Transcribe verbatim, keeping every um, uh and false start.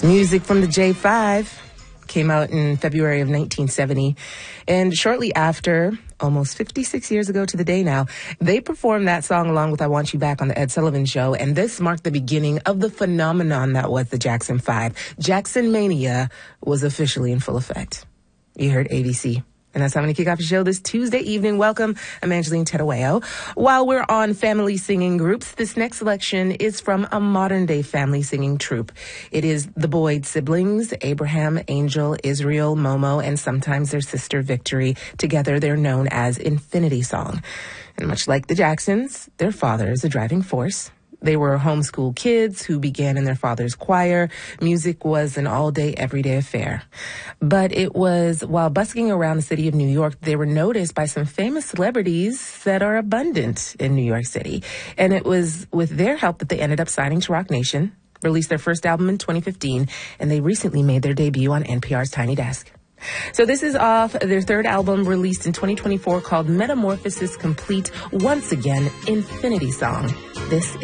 Music from the J five came out in February of nineteen seventy. And shortly after, almost fifty-six years ago to the day now, they performed that song along with I Want You Back on the Ed Sullivan Show. And this marked the beginning of the phenomenon that was the Jackson Five. Jackson Mania was officially in full effect. You heard A B C. And that's how I'm going to kick off the show this Tuesday evening. Welcome. I'm Angeline Tedaweo. While we're on family singing groups, this next selection is from a modern-day family singing troupe. It is the Boyd siblings, Abraham, Angel, Israel, Momo, and sometimes their sister Victory. Together, they're known as Infinity Song. And much like the Jacksons, their father is a driving force. They were homeschool kids who began in their father's choir. Music was an all-day, everyday affair. But it was while busking around the city of New York, they were noticed by some famous celebrities that are abundant in New York City. And it was with their help that they ended up signing to Roc Nation, released their first album in twenty fifteen, and they recently made their debut on N P R's Tiny Desk. So this is off their third album released in twenty twenty-four called Metamorphosis Complete. Once again, Infinity Song. This